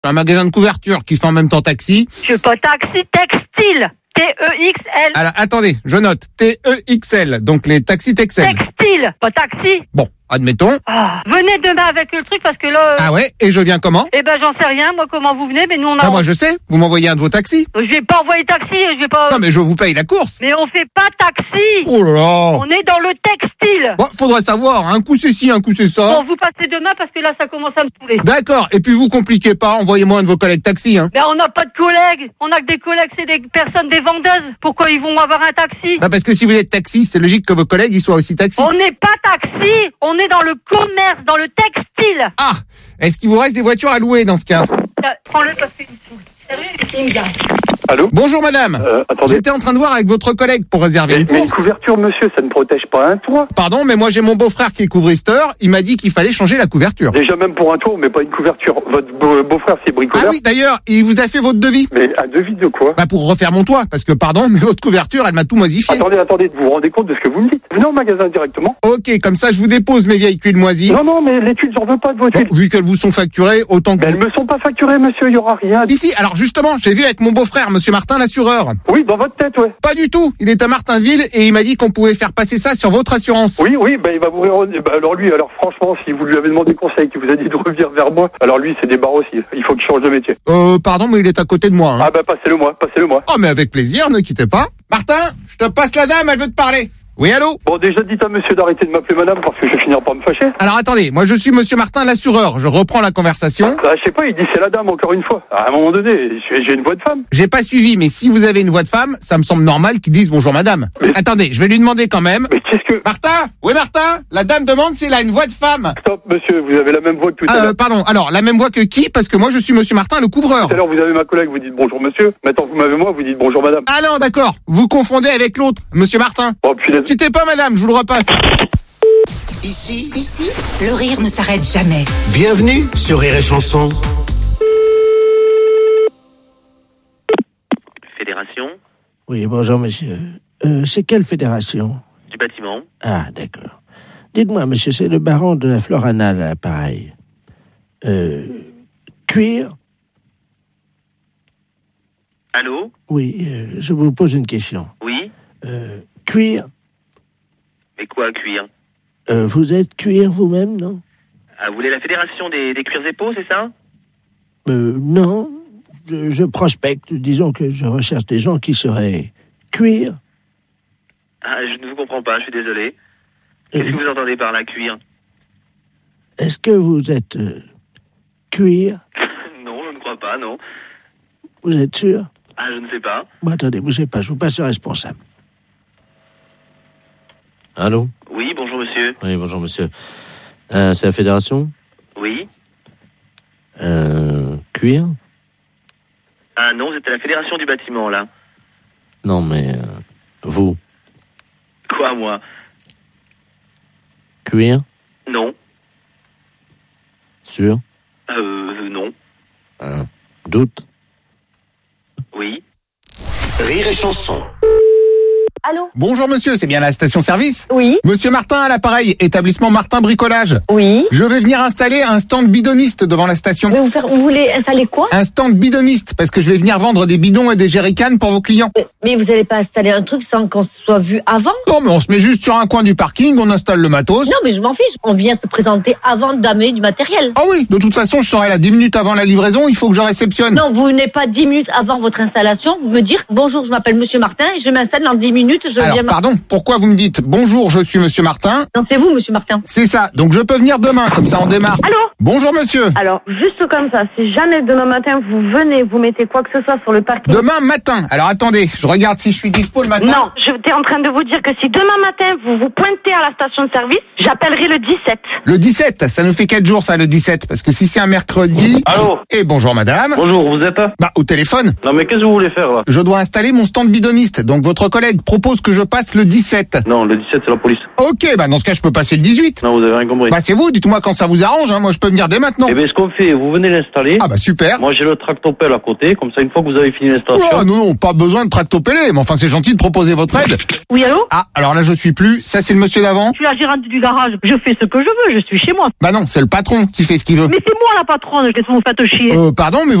un magasin de couverture qui fait en même temps taxi. Je veux pas taxi, textile. T-E-X-L. Alors, attendez, je note. T-E-X-L. Donc, les taxis Texel. Textile, pas taxi. Bon, admettons. Venez demain avec le truc parce que là... Ah ouais? Et je viens comment? Eh ben, j'en sais rien, moi, comment vous venez, mais nous, on a... Ah, moi, je sais. Vous m'envoyez un de vos taxis. Je vais pas envoyer taxi, je vais pas... Non, mais je vous paye la course. Mais on fait pas taxi. Oh là là. On est dans le textile. Bon, faudrait savoir. Un coup c'est ci, un coup c'est ça. Bon, vous passez demain parce que là, ça commence à me saouler. D'accord. Et puis, vous compliquez pas. Envoyez-moi un de vos collègues taxi, hein. Mais on n'a pas de collègues. On a que des collègues, c'est des personnes, des vendeuses. Pourquoi ils vont avoir un taxi? Bah, parce que si vous êtes taxi, c'est logique que vos collègues, ils soient aussi taxi. On n'est pas taxi. On est dans le commerce, dans le textile. Ah! Est-ce qu'il vous reste des voitures à louer dans ce cas? Prends-le parce qu'il me saoule. Sérieux, il me garde. Allô? Bonjour madame. Attendez. J'étais en train de voir avec votre collègue pour réserver une Mais une course. couverture, monsieur, ça ne protège pas un toit. Pardon, mais moi j'ai mon beau-frère qui est couvristeur. Il m'a dit qu'il fallait changer la couverture. Déjà, même pour un toit, mais pas une couverture. Votre beau-frère, c'est Ah bricoleur. oui, d'ailleurs, il vous a fait votre devis. Mais un devis de quoi? Bah pour refaire mon toit, parce que pardon, mais votre couverture, elle m'a tout moisifié. Attendez, vous vous rendez compte de ce que vous me dites? Venez au magasin directement. Ok, comme ça je vous dépose mes vieilles tuiles moisies. Non, mais les tuiles, j'en veux pas de vos Bon, tuiles. vu qu'elles vous sont facturées, autant que... Mais elles me sont pas facturées, monsieur, il y aura rien. Si, alors justement, j'ai vu avec mon beau-frère, monsieur Martin, l'assureur. Oui, dans votre tête, ouais. Pas du tout, il est à Martinville et il m'a dit qu'on pouvait faire passer ça sur votre assurance. Oui, il va vous alors lui, franchement, si vous lui avez demandé conseil, qu'il vous a dit de revenir vers moi, alors lui, c'est des barres aussi. Il faut qu'il change de métier. Pardon, mais il est à côté de moi. Hein. Ah bah, passez-le moi. Oh, mais avec plaisir, ne quittez pas. Martin, je te passe la dame, elle veut te parler. Oui, allô? Bon, déjà, dites à monsieur d'arrêter de m'appeler madame, parce que je vais finir par me fâcher. Alors attendez, moi je suis monsieur Martin, l'assureur. Je reprends la conversation. Bah, je sais pas, il dit c'est la dame, encore une fois. À un moment donné, j'ai une voix de femme. J'ai pas suivi, mais si vous avez une voix de femme, ça me semble normal qu'ils disent bonjour madame. Mais- Attendez, je vais lui demander quand même. Mais qu'est-ce que... Martin? Oui, Martin? La dame demande s'il a une voix de femme. Stop, monsieur, vous avez la même voix que tout à l'heure. Pardon, alors, la même voix que qui? Parce que moi je suis monsieur Martin, le couvreur. Tout à l'heure, vous avez ma collègue, vous dites bonjour monsieur. Maintenant, vous m'avez moi, vous dites bonjour madame. Ah non, d'accord. Vous confondez avec l'autre, monsieur Martin. Oh, punaise. Quittez pas madame, je vous le repasse. Ici, le rire ne s'arrête jamais. Bienvenue sur Rire et Chanson. Fédération Oui, bonjour monsieur. C'est quelle fédération? du bâtiment. Ah, d'accord. Dites-moi, monsieur, c'est le baron de la Floranale à l'appareil. Cuir? Allô? Oui, je vous pose une question. Oui? Cuir? Mais quoi, cuir? Vous êtes cuir vous-même, non? Ah, vous voulez la fédération des cuirs et peaux, c'est ça? Non. Je prospecte. Disons que je recherche des gens qui seraient cuir. Ah, je ne vous comprends pas, je suis désolé. Qu'est-ce que vous entendez par la cuir? Est-ce que vous êtes cuir? Non, je ne crois pas, non. Vous êtes sûr? Ah, je ne sais pas. Bon, attendez, bougez pas, je vous passe le responsable. Allô? Oui, bonjour monsieur. Oui, bonjour monsieur. C'est la fédération? Oui? Cuir? Ah non, c'était la fédération du bâtiment, là. Non, mais vous? Quoi, moi? Cuir? Non. Sûr? Non. Doute? Oui? Rire et Chanson. Allô? Bonjour monsieur, c'est bien la station-service? Oui. Monsieur Martin à l'appareil, établissement Martin Bricolage. Oui. Je vais venir installer un stand bidoniste devant la station. Mais vous voulez installer quoi? Un stand bidoniste, parce que je vais venir vendre des bidons et des jerrycans pour vos clients. Mais vous n'allez pas installer un truc sans qu'on se soit vu avant? Non, mais on se met juste sur un coin du parking, on installe le matos. Non, mais je m'en fiche. On vient se présenter avant d'amener du matériel. Ah oui, de toute façon, je serai là 10 minutes avant la livraison, il faut que je réceptionne. Non, vous n'êtes pas 10 minutes avant votre installation. Vous me dire, bonjour, je m'appelle monsieur Martin et je m'installe dans 10 minutes. Alors, pardon, pourquoi vous me dites bonjour, je suis monsieur Martin? Non, c'est vous, monsieur Martin. C'est ça, donc je peux venir demain, comme ça on démarre. Allô? Bonjour monsieur. Alors, juste comme ça, si jamais demain matin vous venez, vous mettez quoi que ce soit sur le parking... Demain matin. Alors attendez, je regarde si je suis dispo le matin. Non, j'étais en train de vous dire que si demain matin vous vous pointez à la station de service, j'appellerai le 17. Le 17, ça nous fait 4 jours ça, le 17, parce que si c'est un mercredi... Allô? Et bonjour madame. Bonjour, vous êtes? Bah, au téléphone. Non mais qu'est-ce que vous voulez faire là? Je dois installer mon stand bidoniste, donc votre collègue propose propose que je passe le 17. Non, le 17, c'est la police. Ok, bah dans ce cas, je peux passer le 18. Non, vous avez rien compris. Bah c'est vous, dites-moi quand ça vous arrange, hein. Moi je peux venir dès maintenant. Eh bien, ce qu'on fait, vous venez l'installer. Ah bah super. Moi, j'ai le tractopelle à côté, comme ça, une fois que vous avez fini l'installation. Oh, non, pas besoin de tractopéler, mais enfin c'est gentil de proposer votre aide. Oui, allô? Ah, alors là je suis plus, ça c'est le monsieur d'avant. Je suis la gérante du garage. Je fais ce que je veux. Je suis chez moi. Bah non, c'est le patron qui fait ce qu'il veut. Mais c'est moi la patronne. Qu'est-ce que vous me faites chier? Pardon, mais